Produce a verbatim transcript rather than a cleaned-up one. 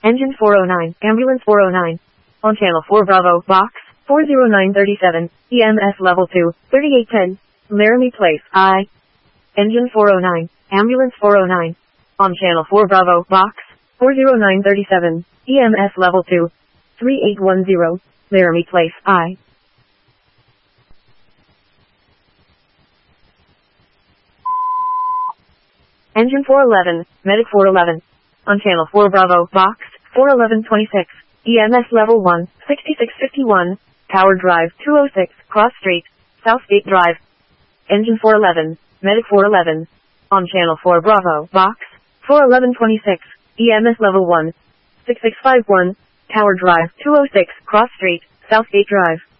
Engine four oh nine, Ambulance four oh nine. On Channel four Bravo, Box, four oh nine thirty-seven, E M S Level two, thirty-eight ten, Laramie Place, I. Engine four oh nine, Ambulance four oh nine. On Channel four Bravo, Box, four oh nine thirty-seven, E M S Level two, thirty-eight ten, Laramie Place, I. Engine four eleven, Medic four eleven. On Channel four Bravo, Box, four eleven twenty-six, E M S Level one, sixty-six fifty-one, Tower Drive two oh six, Cross Street, Southgate Drive. Engine four eleven, Medic four eleven. On Channel four Bravo, Box, four eleven twenty-six, E M S Level one, sixty-six fifty-one, Tower Drive two oh six, Cross Street, Southgate Drive.